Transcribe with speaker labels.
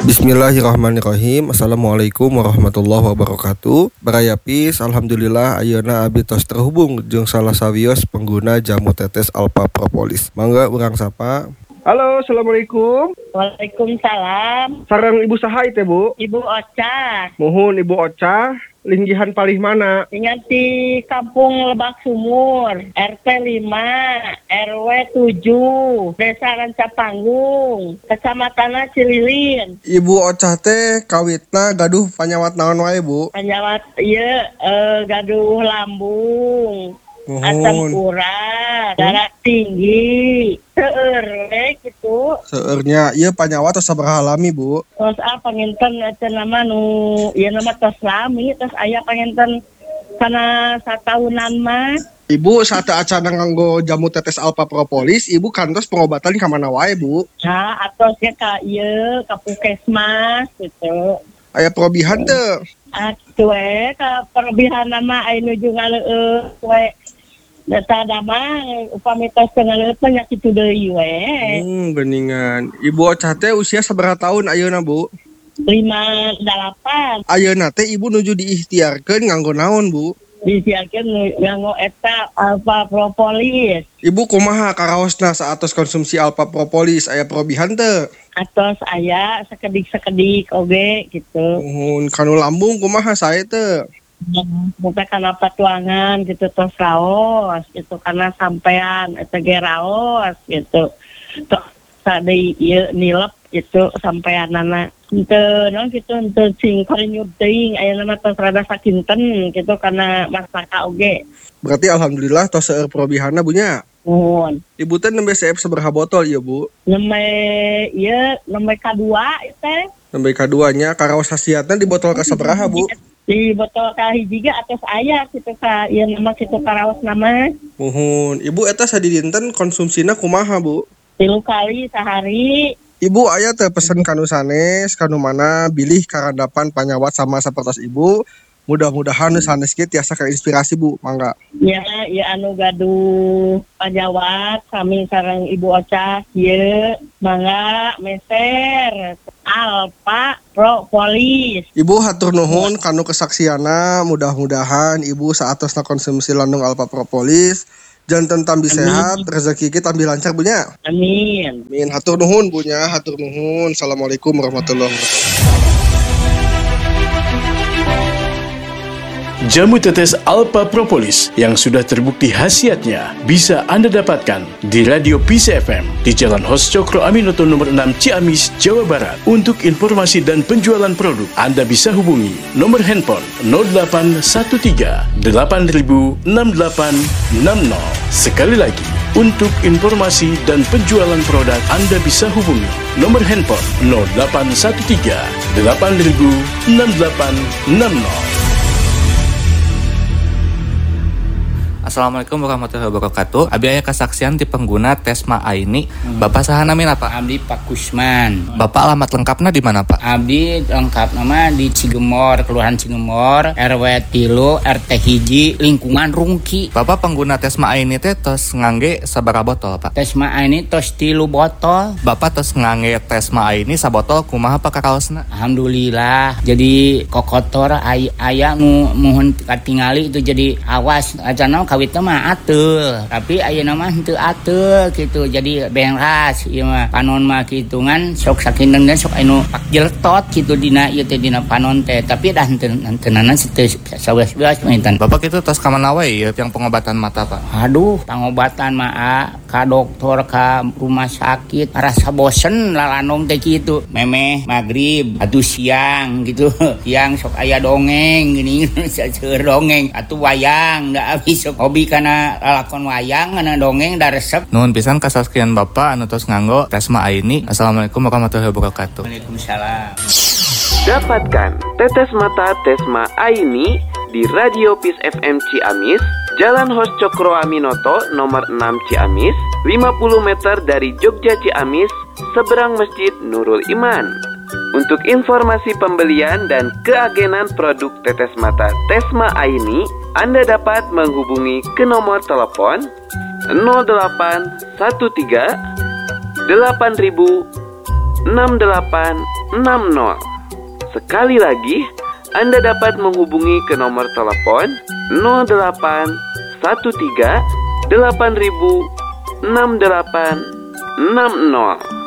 Speaker 1: Bismillahirrahmanirrahim. Assalamualaikum warahmatullahi wabarakatuh. Barayapis, alhamdulillah ayeuna abdi tos terhubung jeung salah sawios pengguna jamu tetes Alpha Propolis. Mangga urang sapa. Halo, assalamualaikum.
Speaker 2: Waalaikumsalam.
Speaker 1: Sareng Ibu saha teh, Bu?
Speaker 2: Ibu Ocha.
Speaker 1: Muhun Ibu Ocha, linggihan palih mana?
Speaker 2: Tinggal di Kampung Lebak Sumur, RT 5, RW 7, Desa Rancapanggung, Kecamatan Cililin.
Speaker 1: Ibu Ocha teh kawitna gaduh panyawat naon wae, Bu?
Speaker 2: Panyawat ieu gaduh lambung. Asam urat, darah tinggi, seueur gitu.
Speaker 1: Seueurnya ieu panyawat tos sabaraha lami, Bu?
Speaker 2: Tos panginten nama nu ieu nama tos lami, tos aya panginten kana satahunan mah.
Speaker 1: Ibu saat acara nganggo jamu tetes Alpha Propolis, Ibu kantos pengobatan ka mana wae, Bu?
Speaker 2: Nah, atosnya ka ieu ka Puskesmas gitu.
Speaker 1: Aya perobihan teu?
Speaker 2: Atuh ka perobihan mah aya nuju ngaleueus we. Data dama upami tos ngaleut nya kitu deui we.
Speaker 1: Beningan. Ibu Ocha teh usia sabaraha tahun ayeuna, Bu?
Speaker 2: 58.
Speaker 1: Ayeuna teh Ibu nuju diikhtiarkeun nganggo naon, Bu?
Speaker 2: Disiarkeun nganggo eta Alpha Propolis.
Speaker 1: Ibu kumaha karaosna saatos konsumsi Alpha Propolis aya perobihan teu?
Speaker 2: Atos aya sakedik-sakedik oge gitu.
Speaker 1: Kanu lambung kumaha sae teu?
Speaker 2: Muka kana patuangan gitu tos raos gitu karena sampean eta ge raos gitu. Tos tadi ieu nilep gitu sampeanana. Henteu naon gitu henteu sing kalinyut teuing aya nama tos rada sakinten gitu karena masaka oge.
Speaker 1: Berarti alhamdulillah tos seueur perobihanna Bu nya.
Speaker 2: Nuhun.
Speaker 1: Ibu teh nembe CF sabaraha botol ieu, Bu?
Speaker 2: Nembe kadua teh.
Speaker 1: Nembe kaduanya karaos hasiatna di botol ka sabaraha, Bu?
Speaker 2: Di botol kahiji ge atos aya kitu ka ieu nama kitu karaos nama.
Speaker 1: Muhun. Ibu eta sadidinten konsumsina kumaha, Bu?
Speaker 2: 3 kali sehari.
Speaker 1: Ibu aya teh pesen kanu sanes, kanu mana bilih karandapan panyawat sama sapertos Ibu. Mudah-mudahan sanes kieu tiasa kainspirasi, Bu. Mangga.
Speaker 2: Ya, anu gaduh panyawat sami sareng Ibu Ocha ieu mangga meser Alpha Propolis.
Speaker 1: Ibu hatur nuhun kanu kesaksiana, mudah-mudahan Ibu saatosna konsumsi landung Alpha Propolis janten tambi sehat, rezeki kita tambi lancar Bu nya.
Speaker 2: Amin.
Speaker 1: Amin. Hatur nuhun Bu nya, hatur nuhun. Assalamualaikum warahmatullahi wabarakatuh.
Speaker 3: Jamu tetes Alpha Propolis yang sudah terbukti khasiatnya bisa Anda dapatkan di Radio Peace FM di Jalan Hos Cokro Aminoto nomor 6 Ciamis, Jawa Barat. Untuk informasi dan penjualan produk, Anda bisa hubungi nomor handphone 0813 8000 6860. Sekali lagi, untuk informasi dan penjualan produk, Anda bisa hubungi nomor handphone 0813 8000 6860.
Speaker 4: Assalamualaikum warahmatullahi wabarakatuh. Abi aya kesaksian di pengguna Tesma Aini. Bapak saha namina Pak?
Speaker 5: Abdi Pak Kusman.
Speaker 4: Bapak alamat lengkapna di mana Pak?
Speaker 5: Abdi lengkap nama di Cigemor, Kelurahan Cigemor, RW 3, RT 1, lingkungan Rungki.
Speaker 4: Bapak pengguna Tesma Aini teh tos ngangge sabaraha botol Pak?
Speaker 5: Tesma Aini tos 3 botol.
Speaker 4: Bapak tos ngangge Tesma Aini sabotol kumaha Pak kakaosna?
Speaker 5: Alhamdulillah. Jadi kokotor aya nu muhun katingali itu jadi awas acan kawitna mah ateul, tapi ayeuna mah henteu ateul kitu. Jadi beras ieu mah panon mah kitungan sok sakinten dan sok anu pak jeltot kitu dina ieu teh dina panon teh, tapi dah henteunanan saweas pinten.
Speaker 4: Bapak kitu tos ka mana wae ieu yang pengobatan mata Pak?
Speaker 5: Aduh, pengobatan mah ka dokter ka rumah sakit rasa bosen lalanong teh kitu. Memeh magrib atuh siang gitu. Siang sok aya dongeng gini seueur dongeng atuh wayang da abis sok hobi kana lalakon wayang kana dongeng da resep.
Speaker 4: Nuhun pisan kasaskian Bapak anu tos nganggo Tesma Aini. Assalamualaikum warahmatullahi wabarakatuh.
Speaker 5: Waalaikumsalam.
Speaker 6: Dapatkan tetes mata Tesma Aini di Radio Peace FM Ciamis, Jalan Hos Cokro Aminoto nomor 6 Ciamis, 50 meter dari Jogja Ciamis, seberang Masjid Nurul Iman. Untuk informasi pembelian dan keagenan produk tetes mata Tesma Aini, Anda dapat menghubungi ke nomor telepon 0813 8000 6860. Sekali lagi, Anda dapat menghubungi ke nomor telepon 0813 8000 6860.